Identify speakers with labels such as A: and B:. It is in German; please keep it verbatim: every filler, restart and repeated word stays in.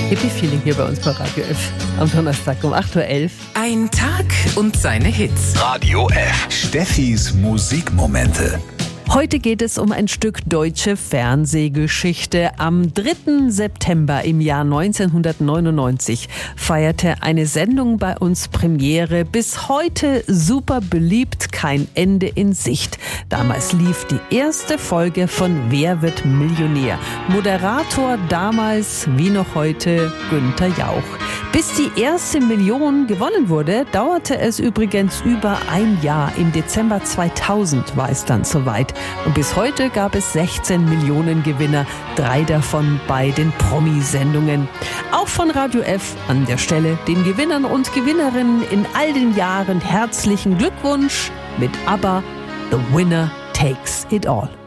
A: Happy Feeling hier bei uns bei Radio F. Am Donnerstag um acht Uhr elf.
B: Ein Tag und seine Hits.
C: Radio F. Steffis Musikmomente.
A: Heute geht es um ein Stück deutsche Fernsehgeschichte. Am dritten September im Jahr neunzehnhundertneunundneunzig feierte eine Sendung bei uns Premiere. Bis heute super beliebt, kein Ende in Sicht. Damals lief die erste Folge von Wer wird Millionär? Moderator damals, wie noch heute, Günther Jauch. Bis die erste Million gewonnen wurde, dauerte es übrigens über ein Jahr. Im Dezember zweitausend war es dann soweit. Und bis heute gab es sechzehn Millionen Gewinner, drei davon bei den Promi-Sendungen. Auch von Radio F an der Stelle den Gewinnern und Gewinnerinnen in all den Jahren herzlichen Glückwunsch mit ABBA, The Winner Takes It All.